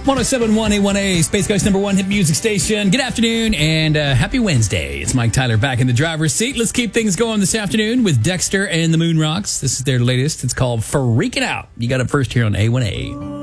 1071 A1A, Space Coast number one hit music station. Good afternoon and happy Wednesday. It's Mike Tyler back in the driver's seat. Let's keep things going this afternoon with Dexter and the Moon Rocks. This is their latest. It's called Freaking Out. You got it first here on A1A.